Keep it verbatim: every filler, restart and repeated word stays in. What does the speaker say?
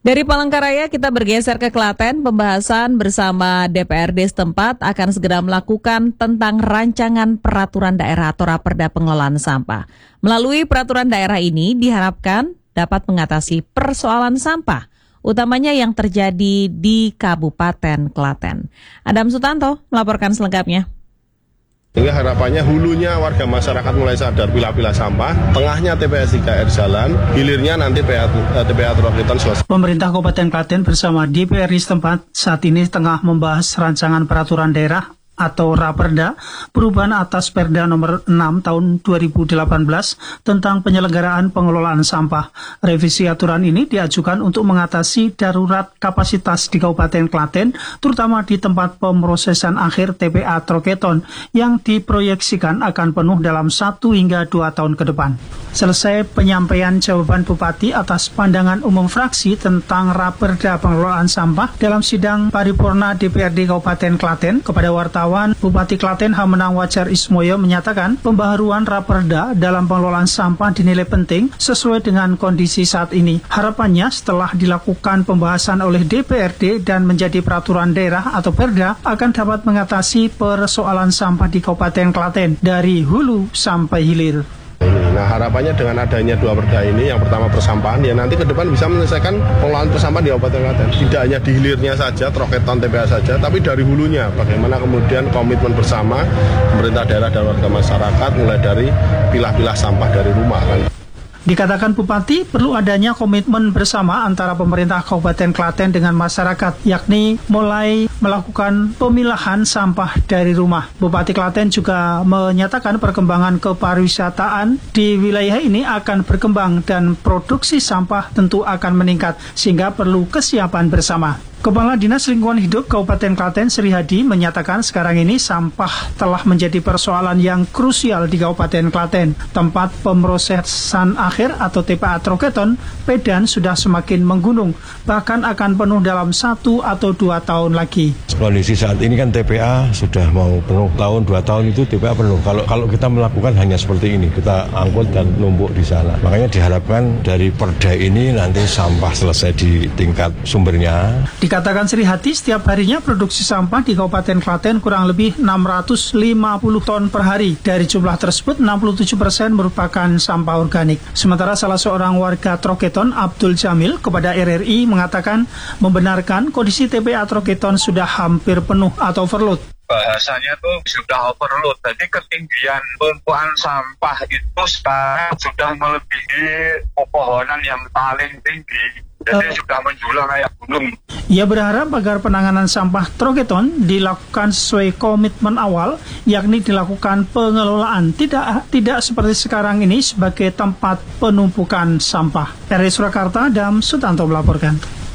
Dari Palangkaraya kita bergeser ke Klaten. Pembahasan bersama D P R D setempat akan segera melakukan tentang rancangan peraturan daerah atau raperda pengelolaan sampah. Melalui peraturan daerah ini diharapkan dapat mengatasi persoalan sampah, utamanya yang terjadi di Kabupaten Klaten. Adam Sutanto melaporkan selengkapnya. Sehingga harapannya hulunya warga masyarakat mulai sadar pilah-pilah sampah, tengahnya T P S tiga R jalan, hilirnya nanti T P A Troketon selesai. Pemerintah Kabupaten Klaten bersama D P R D setempat saat ini tengah membahas rancangan peraturan daerah atau Raperda perubahan atas Perda nomor enam tahun dua ribu delapan belas tentang penyelenggaraan pengelolaan sampah. Revisi aturan ini diajukan untuk mengatasi darurat kapasitas di Kabupaten Klaten, terutama di tempat pemrosesan akhir T P A Troketon yang diproyeksikan akan penuh dalam satu hingga dua tahun ke depan. Selesai penyampaian jawaban Bupati atas pandangan umum fraksi tentang Raperda pengelolaan sampah dalam sidang paripurna D P R D Kabupaten Klaten, kepada wartawan Bupati Klaten Hamenang Wajar Ismoyo menyatakan pembaharuan Raperda dalam pengelolaan sampah dinilai penting sesuai dengan kondisi saat ini. Harapannya setelah dilakukan pembahasan oleh D P R D dan menjadi peraturan daerah atau Perda akan dapat mengatasi persoalan sampah di Kabupaten Klaten dari hulu sampai hilir. Nah, harapannya dengan adanya dua perda ini, yang pertama persampahan, ya nanti ke depan bisa menyelesaikan pengelolaan persampahan di Kabupaten Klaten. Tidak hanya di hilirnya saja, Troketon T P A saja, tapi dari hulunya. Bagaimana kemudian komitmen bersama pemerintah daerah dan warga masyarakat mulai dari pilah-pilah sampah dari rumah kan. Dikatakan Bupati, perlu adanya komitmen bersama antara pemerintah Kabupaten Klaten dengan masyarakat, yakni mulai melakukan pemilahan sampah dari rumah. Bupati Klaten juga menyatakan perkembangan kepariwisataan di wilayah ini akan berkembang dan produksi sampah tentu akan meningkat, sehingga perlu kesiapan bersama. Kepala Dinas Lingkungan Hidup Kabupaten Klaten Sri Hadi menyatakan sekarang ini sampah telah menjadi persoalan yang krusial di Kabupaten Klaten. Tempat pemrosesan akhir atau T P A Troketon, Pedan sudah semakin menggunung, bahkan akan penuh dalam satu atau dua tahun lagi. Kondisi saat ini kan T P A sudah mau penuh, tahun dua tahun itu T P A penuh. Kalau kalau kita melakukan hanya seperti ini, kita angkut dan numpuk di sana. Makanya diharapkan dari Perda ini nanti sampah selesai di tingkat sumbernya. Dikatakan Sri Hati, setiap harinya produksi sampah di Kabupaten Klaten kurang lebih enam ratus lima puluh ton per hari. Dari jumlah tersebut, enam puluh tujuh persen merupakan sampah organik. Sementara salah seorang warga Troketon, Abdul Jamil, kepada R R I mengatakan membenarkan kondisi T P A Troketon sudah hampir penuh atau overload. Bahasanya tuh sudah overload, jadi ketinggian tumpuan sampah itu sekarang sudah melebihi pepohonan yang paling tinggi. Jadi uh, sudah menjulang kayak gunung. Ia berharap agar penanganan sampah Troketon dilakukan sesuai komitmen awal, yakni dilakukan pengelolaan, tidak tidak seperti sekarang ini sebagai tempat penumpukan sampah. R R I Surakarta, Adam Sutanto melaporkan.